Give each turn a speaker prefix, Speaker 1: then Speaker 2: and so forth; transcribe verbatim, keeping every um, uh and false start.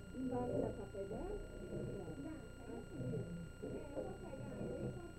Speaker 1: Embaixo dá pra pegar? Dá. Dá, pega aqui. É, eu vou pegar.